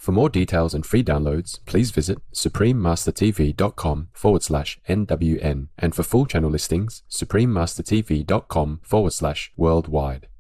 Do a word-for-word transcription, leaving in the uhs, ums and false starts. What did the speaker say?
For more details and free downloads, please visit suprememastertv.com forward slash NWN. And for full channel listings, suprememastertv.com forward slash worldwide.